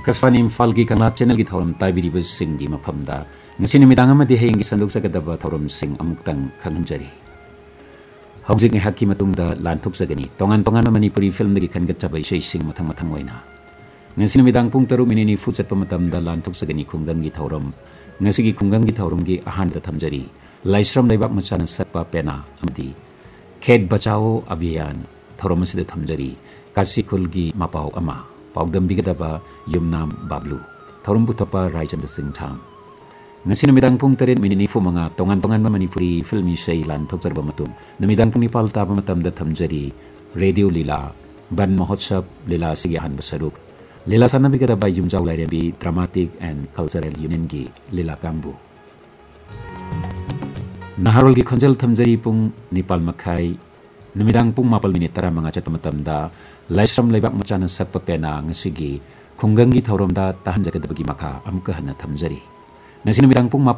Kasfani Imphal ki Kangla channel ki thoram taibiribas sing gi mafamda ngasi numidang amadi hayeng gi sandok sagadaba thoram sing amuktang khanghamjari. Haujik ngai hakki matungda lanthok sagani tongan manipuri film dagi khangatchaba isai sing mathang oina. Ngasi numidang pung 7 minini fu chatpa matamda lanthok sagani khunggang gi thoram ngasi gi khunggang gi thoram gi ahan da thamjari. Laisram leibak machana satpa pena amdi Khed Bachao Abhiyan thoram asida thamjari. Kasikhul gi mapau ama Paudam bigadaba Yumnam Bablu thorum buthapa Raichandra Singh Tham ngasi numidang pung 3 minini fu manga tongan manipuri film isai lanthok jarba matung numidang pung 9 taba matamda thamjari radio lila ban mahotsav lila sigi han basaruk lila sana bigadaba Yumjau Lairebi Dramatic and Cultural Union gi lila kambu Naharol gi khonjal thamjari pung 9 makhai numidang pung 4 minit tara manga chatpa matamda Laisram leibak machana satpa pena ngasigi khunggang gi thoramda tahanjagadabagi makha amka hana thamjari. Nasi numidang pung